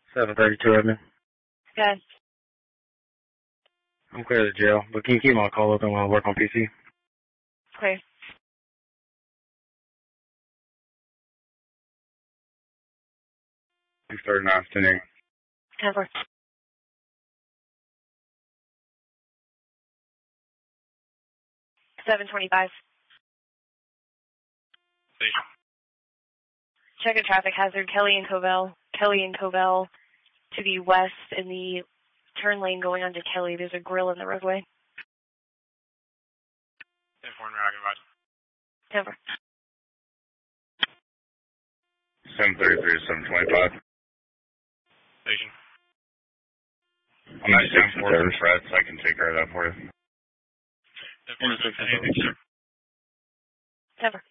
732 Edmund. Okay. I'm clear to jail, but can you keep my call open while I work on PC? Okay. I'm starting afternoon. 10-4. $725. Station. Check a traffic hazard. Kelly and Covell to the west in the turn lane going onto Kelly. There's a grill in the roadway. 10-4 American Rod. 10-4. 733 to 725. Station. I'm not down for some threats. I can take care of that for you. 10-4 10-4.